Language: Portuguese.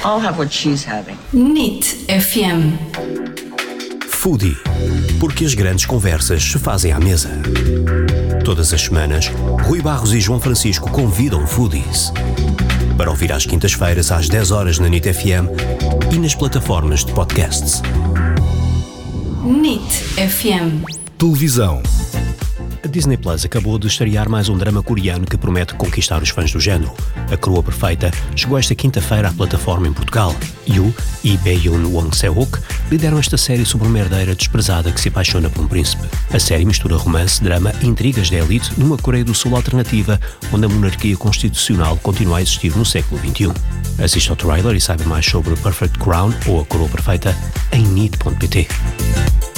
I'll have what she's having. NIT FM. Foodie, porque as grandes conversas se fazem à mesa. Todas as semanas, Rui Barros e João Francisco convidam foodies para ouvir às quintas-feiras às 10 horas na NIT FM e nas plataformas de podcasts. NIT FM. Televisão. A Disney Plus acabou de estrear mais um drama coreano que promete conquistar os fãs do género. A Coroa Perfeita chegou esta quinta-feira à plataforma em Portugal. Yoo e Bae-yoon Won Se-wook lideram esta série sobre uma herdeira desprezada que se apaixona por um príncipe. A série mistura romance, drama e intrigas da elite numa Coreia do Sul alternativa, onde a monarquia constitucional continua a existir no século XXI. Assista ao trailer e saiba mais sobre Perfect Crown ou a Coroa Perfeita em NIT.pt.